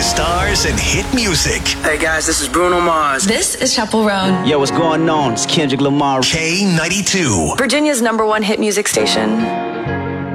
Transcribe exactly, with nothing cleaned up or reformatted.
stars and hit music. Hey guys, this is Bruno Mars. This is Chappell Roan. Yo, what's going on? It's Kendrick Lamar. K ninety-two. Virginia's number one hit music station.